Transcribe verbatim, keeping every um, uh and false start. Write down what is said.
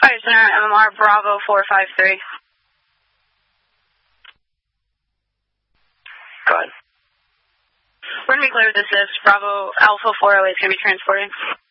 Fire Center, M M R Bravo four five three. Go ahead. We're going to be clear with this. Bravo Alpha four oh eight is going to be transporting.